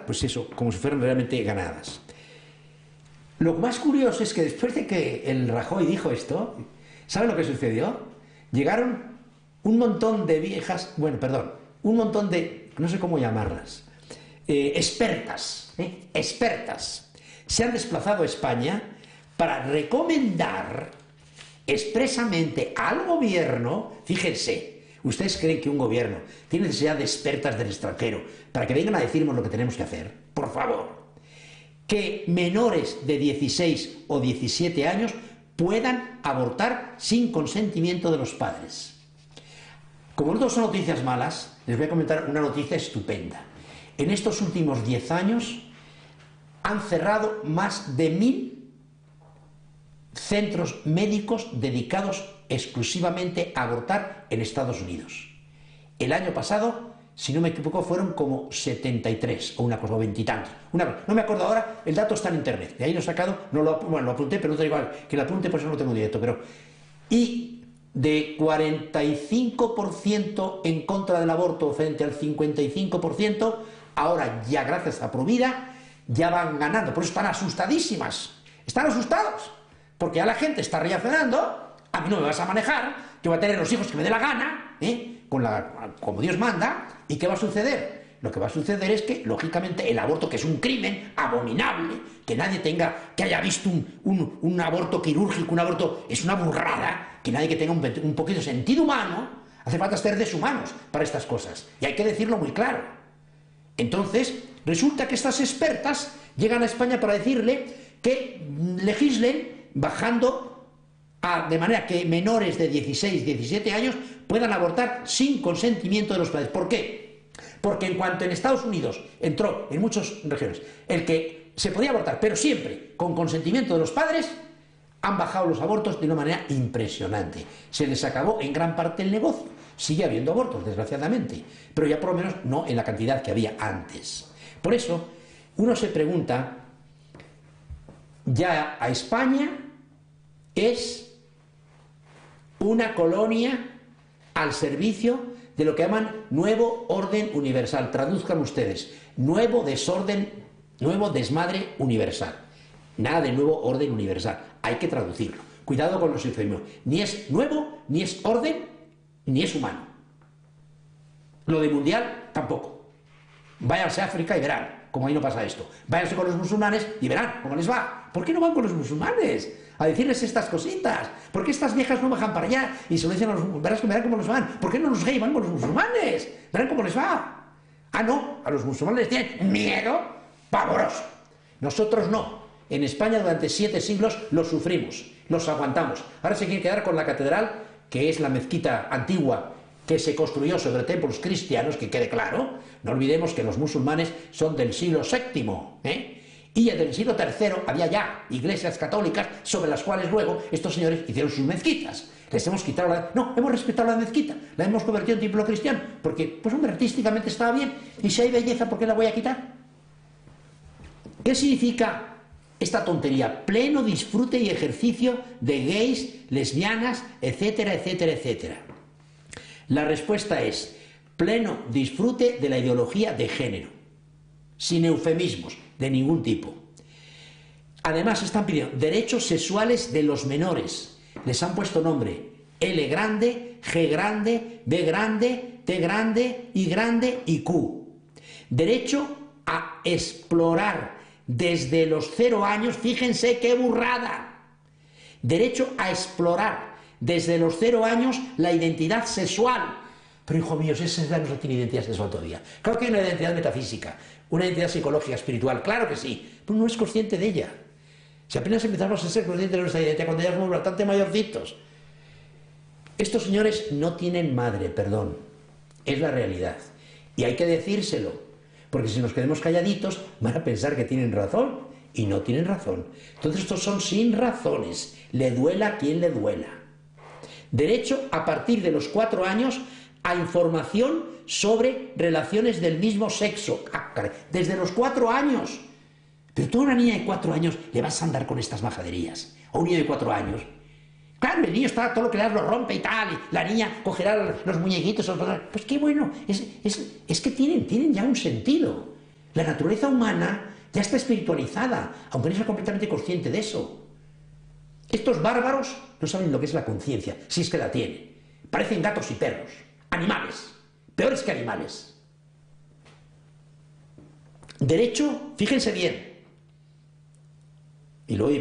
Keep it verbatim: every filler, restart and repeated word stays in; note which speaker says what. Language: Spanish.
Speaker 1: pues eso, como si fueran realmente ganadas. Lo más curioso es que después de que el Rajoy dijo esto, ¿saben lo que sucedió? Llegaron un montón de viejas, bueno, perdón, un montón de, no sé cómo llamarlas, eh, expertas, eh, expertas, se han desplazado a España para recomendar expresamente al gobierno, fíjense, ¿ustedes creen que un gobierno tiene necesidad de expertas del extranjero para que vengan a decirnos lo que tenemos que hacer? Por favor, que menores de dieciséis o diecisiete años puedan abortar sin consentimiento de los padres. Como no son noticias malas, les voy a comentar una noticia estupenda. En estos últimos diez años han cerrado más de mil centros médicos dedicados exclusivamente a abortar en Estados Unidos. El año pasado, si no me equivoco, fueron como setenta y tres o una cosa, o veintitantos. No me acuerdo ahora, el dato está en internet. De ahí lo he sacado, no lo, bueno, lo apunté, pero no da igual que lo apunte, por eso no lo tengo directo. Pero, y de cuarenta y cinco por ciento en contra del aborto frente al cincuenta y cinco por ciento, ahora ya gracias a Provida ya van ganando. Por eso están asustadísimas. Están asustados. Porque ya la gente está reaccionando, a mí no me vas a manejar, yo voy a tener los hijos que me dé la gana, ¿eh? Con la, como Dios manda, ¿y qué va a suceder? Lo que va a suceder es que, lógicamente, el aborto, que es un crimen abominable, que nadie tenga, que haya visto un, un, un aborto quirúrgico, un aborto, es una burrada, que nadie que tenga un, un poquito de sentido humano, hace falta ser deshumanos para estas cosas, y hay que decirlo muy claro. Entonces, resulta que estas expertas llegan a España para decirle que legislen bajando a, de manera que menores de dieciséis, diecisiete años puedan abortar sin consentimiento de los padres. ¿Por qué? Porque en cuanto en Estados Unidos entró en muchas regiones el que se podía abortar, pero siempre con consentimiento de los padres, han bajado los abortos de una manera impresionante. Se les acabó en gran parte el negocio. Sigue habiendo abortos, desgraciadamente, pero ya por lo menos no en la cantidad que había antes. Por eso, uno se pregunta, ya a España es una colonia al servicio de lo que llaman nuevo orden universal. Traduzcan ustedes, nuevo desorden, nuevo desmadre universal. Nada de nuevo orden universal, hay que traducirlo. Cuidado con los eufemismos. Ni es nuevo, ni es orden, ni es humano. Lo de mundial, tampoco. Váyanse a África y verán cómo ahí no pasa esto. Váyanse con los musulmanes y verán cómo les va. ¿Por qué no van con los musulmanes a decirles estas cositas? ¿Por qué estas viejas no bajan para allá y se lo dicen a los verás que verán cómo les van? ¿Por qué no los gays van con los musulmanes? Verán cómo les va. Ah, no, a los musulmanes les tienen miedo pavoroso. Nosotros no. En España durante siete siglos los sufrimos, los aguantamos. Ahora se quiere quedar con la catedral, que es la mezquita antigua que se construyó sobre templos cristianos, que quede claro. No olvidemos que los musulmanes son del siglo séptimo, ¿eh? Y del siglo tercero había ya iglesias católicas sobre las cuales luego estos señores hicieron sus mezquitas. Les hemos quitado la... No, hemos respetado la mezquita, la hemos convertido en templo cristiano, porque, pues hombre, artísticamente estaba bien, y si hay belleza, ¿por qué la voy a quitar? ¿Qué significa esta tontería? Pleno disfrute y ejercicio de gays, lesbianas, etcétera, etcétera, etcétera. La respuesta es pleno disfrute de la ideología de género, sin eufemismos de ningún tipo. Además están pidiendo derechos sexuales de los menores. Les han puesto nombre: L grande, G grande, B grande, T grande, I grande y Q. Derecho a explorar desde los cero años, fíjense qué burrada. Derecho a explorar desde los cero años la identidad sexual. Pero hijo mío, esa edad no tiene identidad sexual todavía. Claro que hay una identidad metafísica, una identidad psicológica, espiritual, claro que sí, pero no es consciente de ella. Si apenas empezamos a ser conscientes de nuestra identidad cuando ya somos bastante mayorcitos. Estos señores no tienen madre, perdón, es la realidad. Y hay que decírselo, porque si nos quedamos calladitos van a pensar que tienen razón, y no tienen razón. Entonces estos son sin razones, le duela a quien le duela. Derecho a partir de los cuatro años a información sobre relaciones del mismo sexo. Ah, caray, desde los cuatro años. Pero tú a una niña de cuatro años le vas a andar con estas majaderías. A un niño de cuatro años. Claro, el niño está todo lo que le das lo rompe y tal, y la niña cogerá los muñequitos. Pues qué bueno, es, es, es que tienen, tienen ya un sentido. La naturaleza humana ya está espiritualizada, aunque no sea completamente consciente de eso. Estos bárbaros no saben lo que es la conciencia, si es que la tienen. Parecen gatos y perros, animales, peores que animales. Derecho, fíjense bien. Y luego